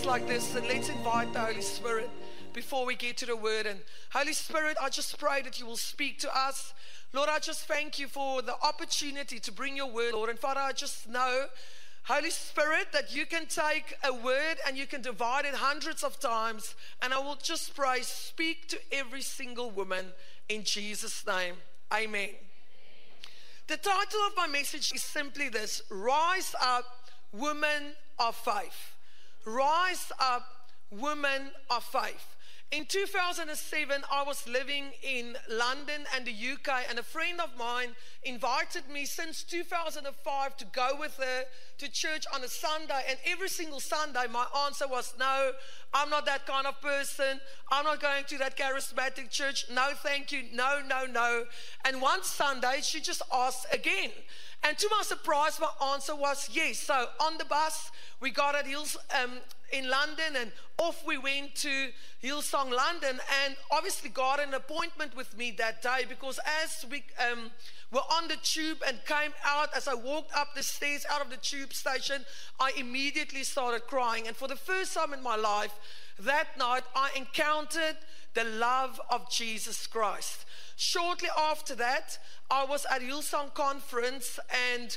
like this, and let's invite the Holy Spirit before we get to the word. And Holy Spirit, I just pray that you will speak to us. Lord, I just thank you for the opportunity to bring your word, Lord. And Father, I just know, Holy Spirit, that you can take a word and you can divide it hundreds of times. And I will just pray, speak to every single woman in Jesus' name. Amen. The title of my message is simply this: Rise Up, Women of Faith. Rise up, women of faith. In 2007, I was living in London and the UK, and a friend of mine invited me since 2005 to go with her to church on a Sunday. And every single Sunday, my answer was, no, I'm not that kind of person. I'm not going to that charismatic church. No, thank you. No, no, no. And one Sunday, she just asked again. And to my surprise, my answer was yes. So on the bus, we got at Hills in London, and off we went to Hillsong London. And obviously got an appointment with me that day, because as we were on the tube and came out, as I walked up the stairs out of the tube station, I immediately started crying. And for the first time in my life, that night, I encountered the love of Jesus Christ. Shortly after that, I was at Hillsong Conference, and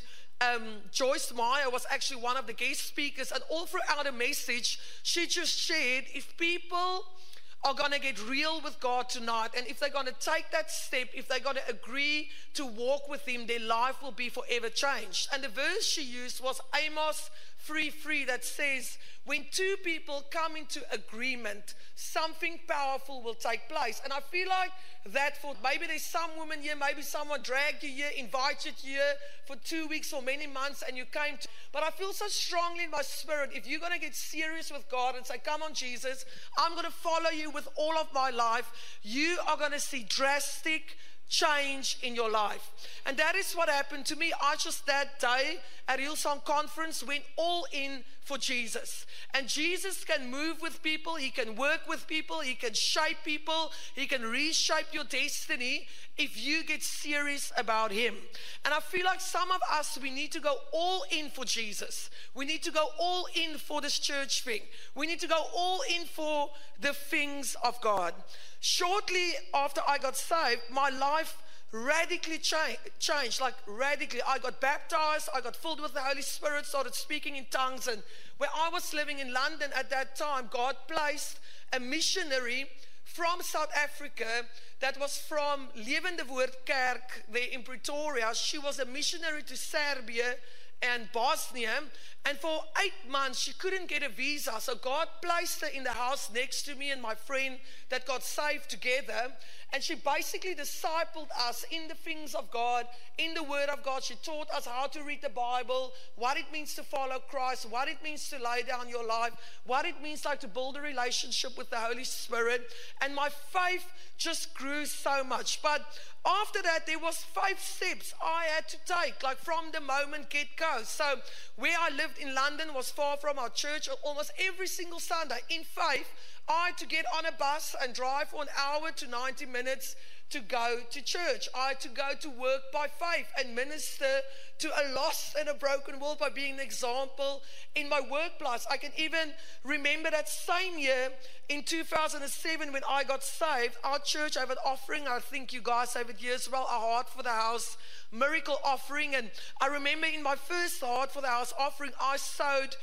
Joyce Meyer was actually one of the guest speakers, and all throughout the message, she just shared, if people are going to get real with God tonight, and if they're going to take that step, if they're going to agree to walk with Him, their life will be forever changed. And the verse she used was Amos 3:3, that says, when two people come into agreement, something powerful will take place. And I feel like that for maybe there's some women here, maybe someone dragged you here, invited you here for 2 weeks or many months, and you came to. But I feel so strongly in my spirit, if you're going to get serious with God and say, come on, Jesus, I'm going to follow you with all of my life, you are going to see drastic change in your life. And that is what happened to me. I just that day at Hillsong Conference went all in for Jesus. And Jesus can move with people, He can work with people, He can shape people, He can reshape your destiny if you get serious about Him. And I feel like some of us, we need to go all in for Jesus. We need to go all in for this church thing. We need to go all in for the things of God. Shortly after I got saved, my life radically changed, like radically. I got baptized, I got filled with the Holy Spirit, started speaking in tongues. And where I was living in London at that time, God placed a missionary from South Africa that was from Levende Woord Kerk there in Pretoria. She was a missionary to Serbia and Bosnia, and for 8 months she couldn't get a visa. So God placed her in the house next to me and my friend that got saved together, and she basically discipled us in the things of God, in the Word of God. She taught us how to read the Bible, what it means to follow Christ, what it means to lay down your life, what it means like to build a relationship with the Holy Spirit. And my faith just grew so much. But after that, there was 5 steps I had to take, like from the moment get-go. So where I lived in London was far from our church. Almost every single Sunday, in faith, I had to get on a bus and drive for an hour to 90 minutes to go to church. I had to go to work by faith and minister to a lost and a broken world by being an example in my workplace. I can even remember that same year in 2007 when I got saved, our church had an offering. I think you guys have it here as well, a Heart for the House miracle offering. And I remember in my first Heart for the House offering, I sowed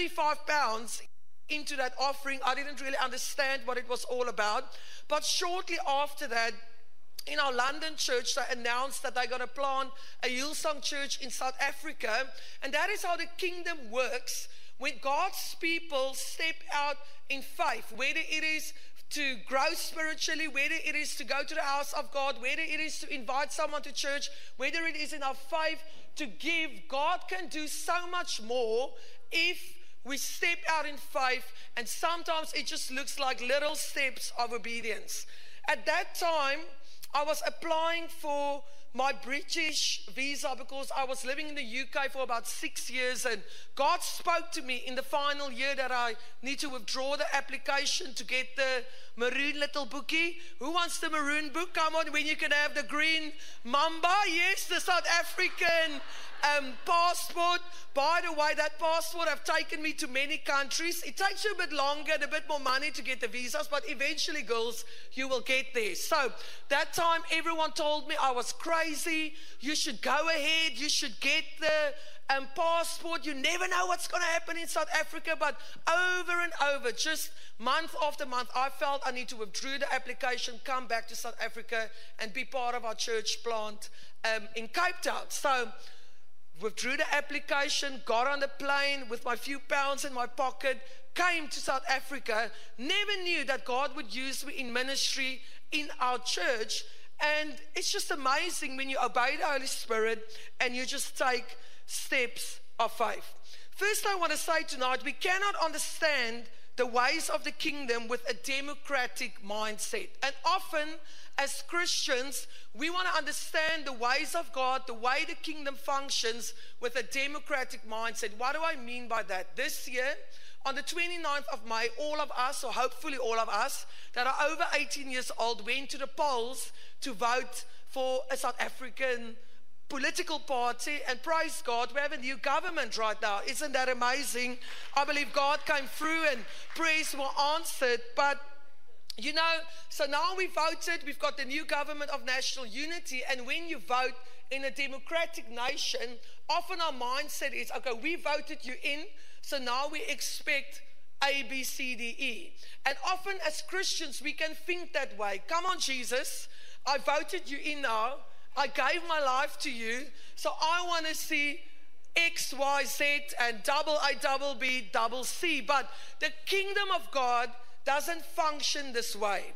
£35 into that offering. I didn't really understand what it was all about. But shortly after that, in our London church, they announced that they're going to plant a Hillsong church in South Africa. And that is how the kingdom works. When God's people step out in faith, whether it is to grow spiritually, whether it is to go to the house of God, whether it is to invite someone to church, whether it is in our faith to give, God can do so much more if we step out in faith. And sometimes it just looks like little steps of obedience. At that time, I was applying for my British visa because I was living in the UK for about 6 years, and God spoke to me in the final year that I need to withdraw the application to get the maroon little bookie. Who wants the maroon book? Come on, when you can have the green mamba. Yes, the South African passport. By the way, that passport have taken me to many countries. It takes you a bit longer and a bit more money to get the visas, but eventually, girls, you will get there. So that time everyone told me I was crazy. You should go ahead, you should get the passport. You never know what's going to happen in South Africa. But over and over, just month after month, I felt I need to withdraw the application, come back to South Africa and be part of our church plant in Cape Town. So withdrew the application, got on the plane with my few pounds in my pocket, came to South Africa, never knew that God would use me in ministry in our church. And it's just amazing when you obey the Holy Spirit and you just take steps of faith. First, I want to say tonight, we cannot understand the ways of the kingdom with a democratic mindset. And often, as Christians, we want to understand the ways of God, the way the kingdom functions with a democratic mindset. What do I mean by that? This year, on the 29th of May, all of us, or hopefully all of us, that are over 18 years old, went to the polls to vote for a South African political party, and praise God, we have a new government right now. Isn't that amazing? I believe God came through and prayers were answered. But you know, so now we voted, we've got the new government of national unity, and when you vote in a democratic nation, often our mindset is, okay, we voted you in, so now we expect A, B, C, D, E. And often as Christians, we can think that way. Come on, Jesus, I voted you in now, I gave my life to you, so I want to see X, Y, Z, and double A, double B, double C. But the kingdom of God doesn't function this way.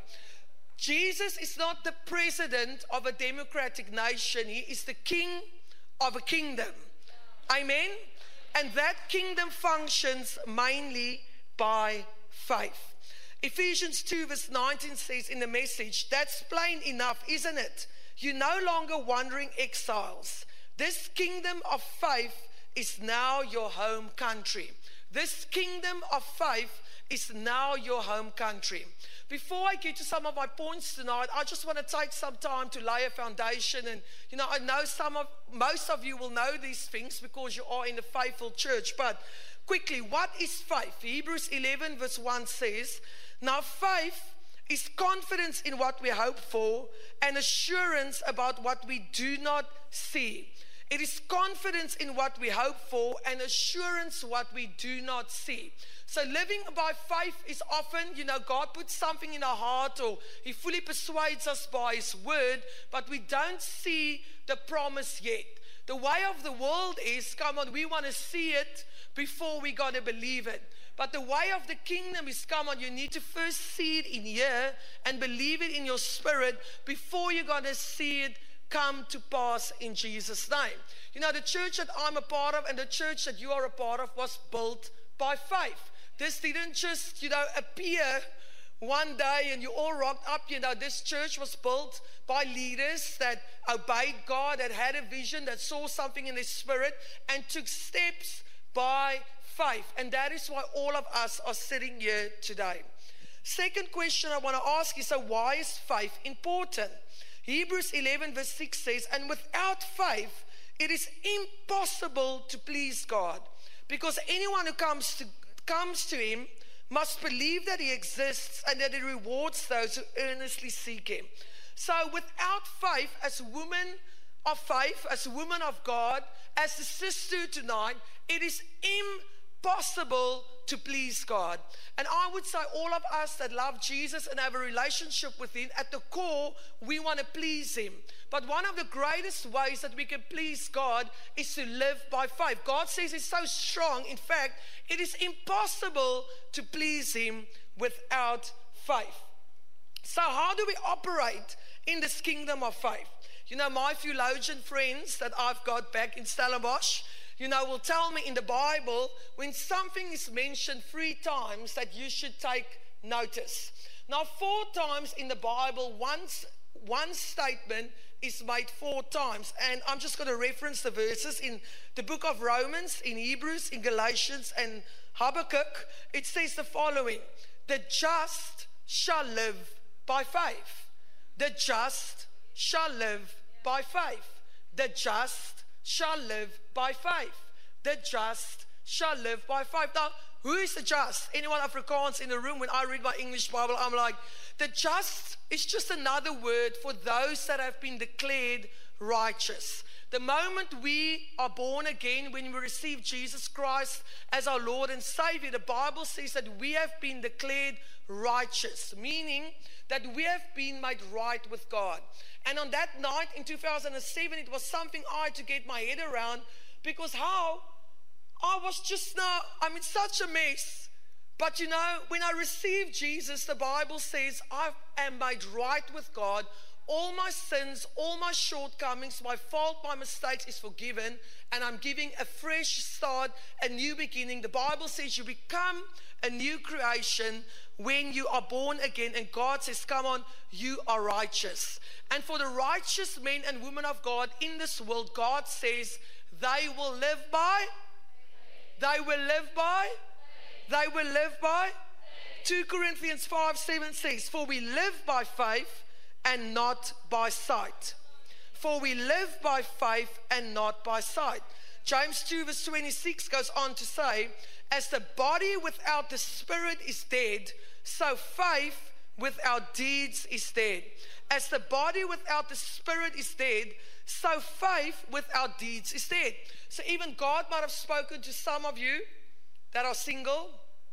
Jesus is not the president of a democratic nation. He is the king of a kingdom. Amen? And that kingdom functions mainly by faith. Ephesians 2 verse 19 says in the Message, that's plain enough, isn't it? You're no longer wandering exiles. This kingdom of faith is now your home country. This kingdom of faith is now your home country. Before I get to some of my points tonight, I just want to take some time to lay a foundation. And you know, I know most of you will know these things because you are in the faithful church. But quickly, what is faith? Hebrews 11 verse 1 says, now faith is confidence in what we hope for and assurance about what we do not see. It is confidence in what we hope for and assurance what we do not see. So living by faith is often, you know, God puts something in our heart or He fully persuades us by His word, but we don't see the promise yet. The way of the world is, come on, we want to see it before we're going to believe it. But the way of the kingdom is, come on, you need to first see it in here and believe it in your spirit before you're going to see it come to pass in Jesus' name. You know, the church that I'm a part of and the church that you are a part of was built by faith. This didn't just, you know, appear one day and you all rocked up. You know, this church was built by leaders that obeyed God, that had a vision, that saw something in their spirit and took steps by faith. And that is why all of us are sitting here today. Second question I want to ask is, so why is faith important? Hebrews 11 verse 6 says, and without faith, it is impossible to please God, because anyone who comes to Him must believe that He exists and that He rewards those who earnestly seek Him. So without faith, as women of faith, as women of God, as the sister tonight, it is impossible to please God. And I would say all of us that love Jesus and have a relationship with Him, at the core, we want to please Him. But one of the greatest ways that we can please God is to live by faith. God says it's so strong. In fact, it is impossible to please Him without faith. So how do we operate in this kingdom of faith? You know, my theologian friends that I've got back in Stellenbosch, you know, will tell me in the Bible, when something is mentioned 3 times, that you should take notice. Now, 4 times in the Bible, once one statement is made 4 times. And I'm just going to reference the verses in the book of Romans, in Hebrews, in Galatians, and Habakkuk. It says the following: the just shall live by faith. The just shall live by faith. The just shall live by faith. The just shall live by faith. Now, who is the just? Anyone Afrikaans in the room? When I read my English Bible, I'm like, the just is just another word for those that have been declared righteous. The moment we are born again, when we receive Jesus Christ as our Lord and Savior, the Bible says that we have been declared righteous, meaning that we have been made right with God. And on that night in 2007, it was something I had to get my head around, because how I was just now, I'm in such a mess. But you know, when I received Jesus, the Bible says I am made right with God. All my sins, all my shortcomings, my fault, my mistakes is forgiven. And I'm giving a fresh start, a new beginning. The Bible says you become a new creation when you are born again. And God says, come on, you are righteous. And for the righteous men and women of God in this world, God says they will live by. They will live by. They will live by. 2 Corinthians 5:7 says, for we live by faith and not by sight. For we live by faith and not by sight. James 2 verse 26 goes on to say, as the body without the spirit is dead, so faith without deeds is dead. As the body without the spirit is dead, so faith without deeds is dead. So even God might have spoken to some of you that are single.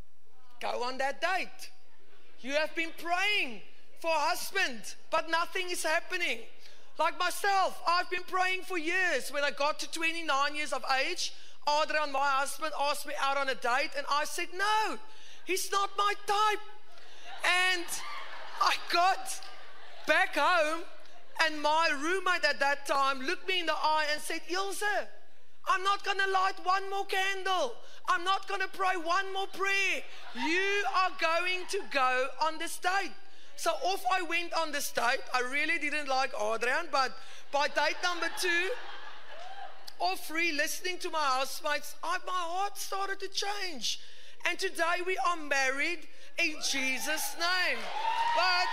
Go on that date. You have been praying for a husband, but nothing is happening. Like myself, I've been praying for years. When I got to 29 years of age, Adrian, my husband, asked me out on a date, and I said, no, he's not my type. And I got back home, and my roommate at that time looked me in the eye and said, Ilse, I'm not going to light one more candle. I'm not going to pray one more prayer. You are going to go on this date. So off I went on this date. I really didn't like Adrian, but by date number 2, or 3, listening to my housemates, my heart started to change. And today we are married in Jesus' name. But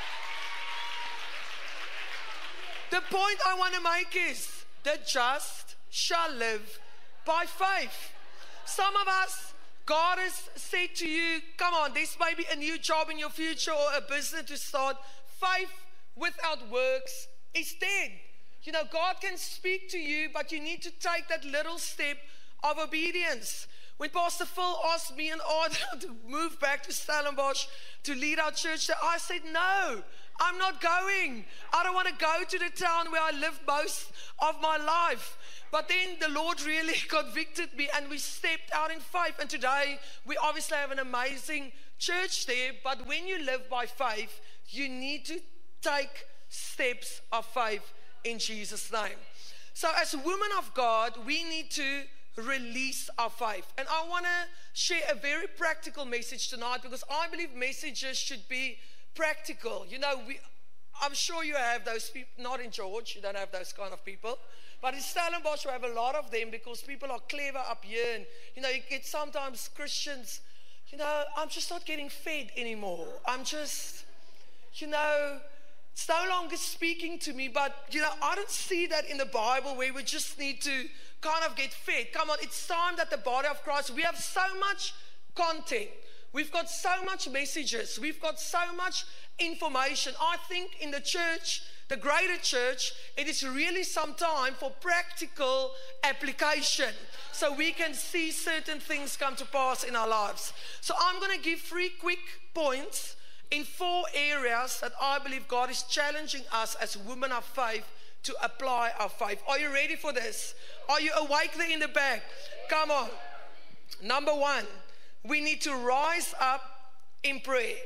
the point I want to make is, the just shall live by faith. Some of us, God has said to you, come on, this may be a new job in your future or a business to start. Faith without works is dead. You know, God can speak to you, but you need to take that little step of obedience. When Pastor Phil asked me and Adrian to move back to Stellenbosch to lead our church there, I said, no, I'm not going. I don't want to go to the town where I lived most of my life. But then the Lord really convicted me, and we stepped out in faith. And today we obviously have an amazing church there. But when you live by faith, you need to take steps of faith in Jesus' name. So as women of God, we need to release our faith. And I want to share a very practical message tonight, because I believe messages should be practical. You know, I'm sure you have those people, not in George, you don't have those kind of people. But in Stellenbosch, we have a lot of them, because people are clever up here. And, you know, you get sometimes Christians, you know, I'm just not getting fed anymore. I'm just, you know, it's no longer speaking to me. But, you know, I don't see that in the Bible, where we just need to kind of get fed. Come on, it's time that the body of Christ, we have so much content. We've got so much messages. We've got so much information. I think in the church, the greater church, it is really some time for practical application, so we can see certain things come to pass in our lives. So I'm going to give 3 quick points in 4 areas that I believe God is challenging us as women of faith to apply our faith. Are you ready for this? Are you awake there in the back? Come on. Number 1, we need to rise up in prayer.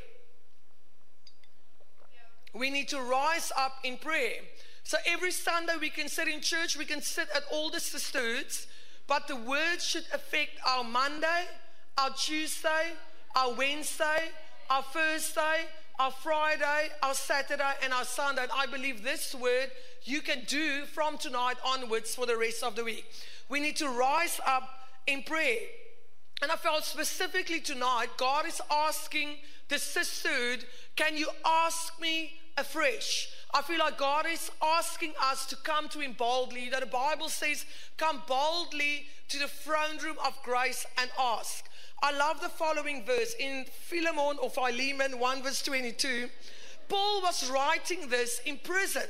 We need to rise up in prayer. So every Sunday we can sit in church, we can sit at all the sisterhoods, but the word should affect our Monday, our Tuesday, our Wednesday, our Thursday, our Friday, our Saturday, and our Sunday. And I believe this word you can do from tonight onwards for the rest of the week. We need to rise up in prayer. And I felt specifically tonight, God is asking the sisterhood, can you ask me afresh? I feel like God is asking us to come to Him boldly. That the Bible says, come boldly to the throne room of grace and ask. I love the following verse in Philemon or Philemon 1 verse 22. Paul was writing this in prison.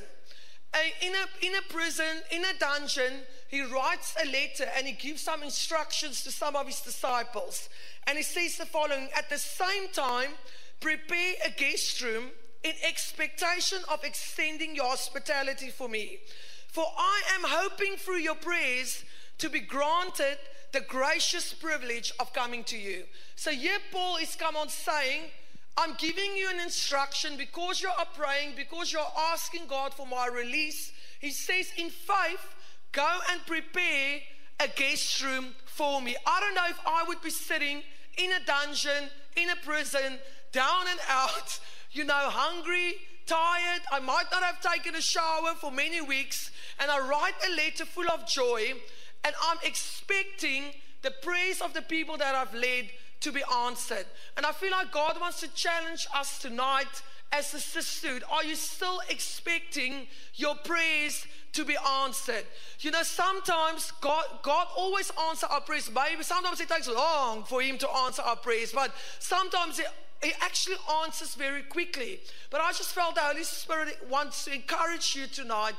In a prison, in a dungeon, he writes a letter and he gives some instructions to some of his disciples. And he says the following: at the same time, prepare a guest room in expectation of extending your hospitality for me. For I am hoping through your prayers to be granted the gracious privilege of coming to you. So here Paul is come on saying, I'm giving you an instruction because you are praying, because you're asking God for my release. He says, in faith, go and prepare a guest room for me. I don't know if I would be sitting in a dungeon, in a prison, down and out, hungry, tired. I might not have taken a shower for many weeks, and I write a letter full of joy, and I'm expecting the prayers of the people that I've led to be answered. And I feel like God wants to challenge us tonight as a sisterhood. Are you still expecting your prayers to be answered? Sometimes God always answers our prayers. Maybe sometimes it takes long for Him to answer our prayers, but sometimes He actually answers very quickly. But I just felt the Holy Spirit wants to encourage you tonight.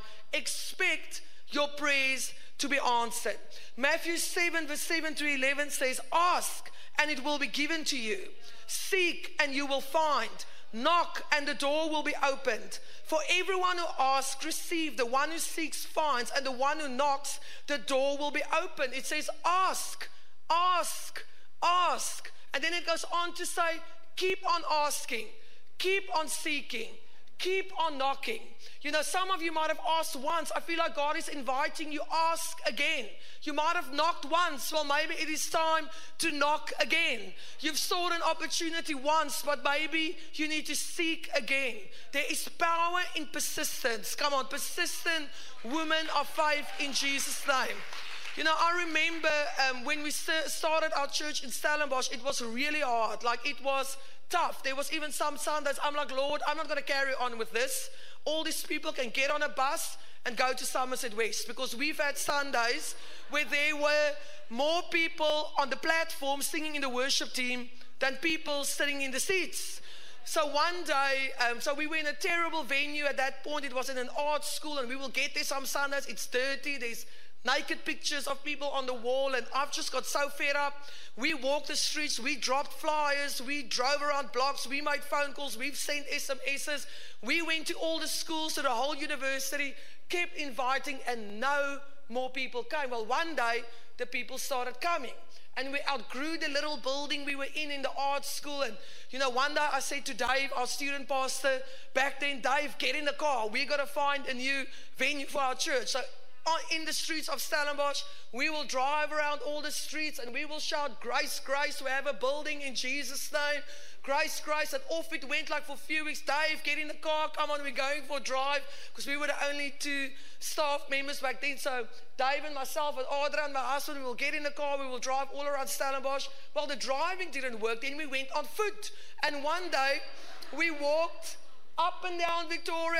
Expect your prayers to be answered. Matthew 7 verse 7 to 11 says, ask and it will be given to you. Seek and you will find. Knock and the door will be opened. For everyone who asks, receives. The one who seeks, finds. And the one who knocks, the door will be opened. It says, ask, ask, ask. And then it goes on to say, keep on asking, keep on seeking, keep on knocking. Some of you might have asked once. I feel like God is inviting you, ask again. You might have knocked once. Well, maybe it is time to knock again. You've sought an opportunity once, but maybe you need to seek again. There is power in persistence. Come on, persistent women of faith in Jesus' name. I remember when we started our church in Stellenbosch, it was really hard. Like, it was tough. There was even some Sundays, I'm like, Lord, I'm not going to carry on with this. All these people can get on a bus and go to Somerset West, because we've had Sundays where there were more people on the platform singing in the worship team than people sitting in the seats. So one day, so we were in a terrible venue at that point. It was in an art school, and we will get there some Sundays. It's dirty. There's naked pictures of people on the wall, and I've just got so fed up. We walked the streets, we dropped flyers, we drove around blocks, we made phone calls, we've sent SMSs, we went to all the schools, to the whole university, kept inviting, and no more people came. Well, one day the people started coming, and we outgrew the little building we were in the art school. And one day I said to Dave, our student pastor back then, Dave, get in the car, we got to find a new venue for our church. So in the streets of Stellenbosch, we will drive around all the streets and we will shout, grace, grace. We have a building in Jesus' name. Grace, grace. And off it went like for a few weeks. Dave, get in the car. Come on, we're going for a drive. Because we were the only two staff members back then. So Dave and myself and Audra and my husband, we will get in the car. We will drive all around Stellenbosch. Well, the driving didn't work. Then we went on foot. And one day we walked up and down Victoria